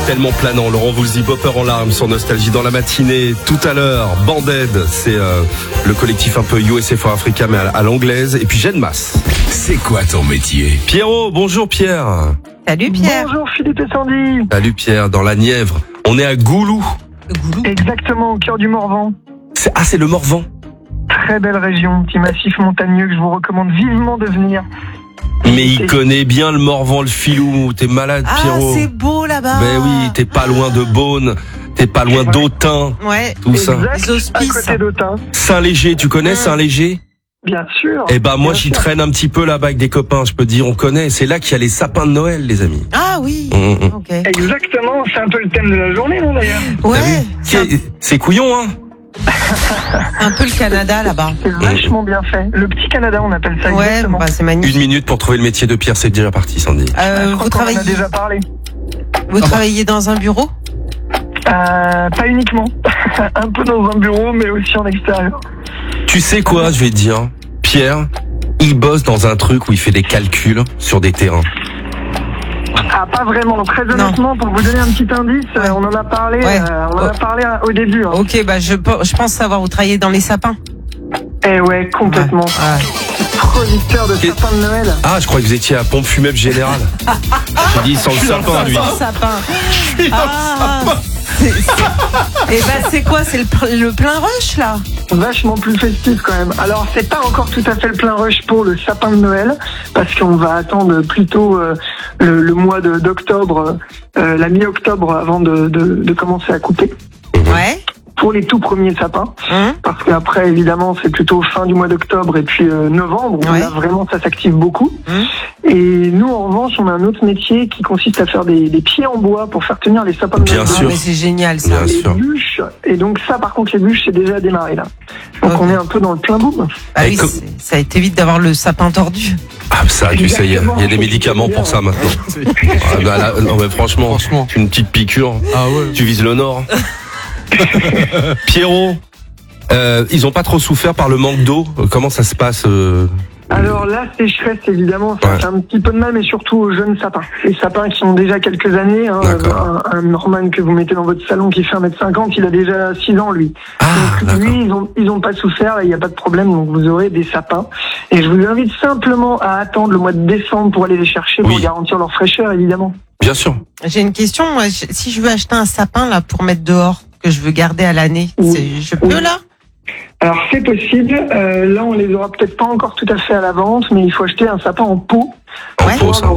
Tellement planant, Laurent Voulzy, Bopper en larmes sur Nostalgie dans la matinée. Tout à l'heure, Banded, c'est le collectif un peu USA for Africa mais à l'anglaise. Et puis Jeanne Masse. C'est quoi ton métier? Pierrot, bonjour Pierre. Salut Pierre. Bonjour Philippe et Sandy. Salut Pierre, dans la Nièvre. On est à Goulou. Exactement, au cœur du Morvan. C'est le Morvan. Très belle région, petit massif montagneux que je vous recommande vivement de venir. Mais il connaît bien le Morvan, le filou. T'es malade, Pierrot. Ah, c'est beau là-bas. Ben oui, t'es pas loin de Beaune, t'es pas loin d'Autun. Ouais. Tout ça. Exact, Les hospices. à côté d'Autun. Saint-Léger, tu connais Saint-Léger? Bien sûr. Eh ben moi Bien j'y sûr. traîne un petit peu là-bas avec des copains, je peux dire, on connaît. C'est là qu'il y a les sapins de Noël, les amis. Ah oui. Ok. Exactement, c'est un peu le thème de la journée, non d'ailleurs? Ouais. T'as vu? C'est couillon, hein? Un peu le Canada là-bas. C'est vachement bien fait. Le petit Canada, on appelle ça Ouais, exactement. bah, c'est Une magnifique. minute pour trouver le métier de Pierre, c'est déjà parti, Sandy. Je Vous crois qu'on en travaillez, a déjà parlé. vous travaillez dans un bureau? Pas uniquement. Un peu dans un bureau, mais aussi en extérieur. Tu sais quoi, je vais te dire, Pierre, il bosse dans un truc où il fait des calculs sur des terrains. Ah, pas vraiment. Très honnêtement, pour vous donner un petit indice, on en a parlé. Ouais. On en a parlé au début. Hein. Ok, bah je pense savoir, vous travaillez dans les sapins. Eh ouais, complètement. Ouais. Producteur de sapins de Noël. Ah, je crois que vous étiez à Pompe Funèbre Générale. J'ai dit sans le sapin, lui. Sans sapin. Et bah c'est quoi? C'est le plein rush là? Vachement plus festif quand même. Alors c'est pas encore tout à fait le plein rush pour le sapin de Noël parce qu'on va attendre plutôt le mois d'octobre, la mi-octobre avant de commencer à couper Ouais. pour les tout premiers sapins. Parce qu'après évidemment c'est plutôt fin du mois d'octobre et puis novembre où là vraiment ça s'active beaucoup. Et nous en revanche on a un autre métier qui consiste à faire des pieds en bois pour faire tenir les sapins de Noël. Bien sûr. Mais c'est génial ça. Bien Les sûr. bûches, et donc ça par contre les bûches c'est déjà démarré là. Donc Ok. on est un peu dans le plein boom. Ah oui, Et ça évite d'avoir le sapin tordu. Ah, ça, tu sais, il y a des médicaments pour ça maintenant. Ah, bah, là, non, mais franchement, une petite piqûre. Ah ouais. Tu vises le nord. Pierrot, ils ont pas trop souffert par le manque d'eau. Comment ça se passe Alors la sécheresse évidemment ça Ouais. fait un petit peu de mal mais surtout aux jeunes sapins. Les sapins qui ont déjà quelques années, hein, D'accord. un Norman que vous mettez dans votre salon qui fait 1m50, il a déjà 6 ans lui. Ah, Donc d'accord. lui ils ont pas souffert, il n'y a pas de problème, donc vous aurez des sapins. Et je vous invite simplement à attendre le mois de décembre pour aller les chercher pour Oui. garantir leur fraîcheur évidemment. Bien sûr. J'ai une question, moi, si je veux acheter un sapin là pour mettre dehors, que je veux garder à l'année, je peux là? Alors c'est possible, là on les aura peut-être pas encore tout à fait à la vente, mais il faut acheter un sapin en pot. En Ouais. pot, ça.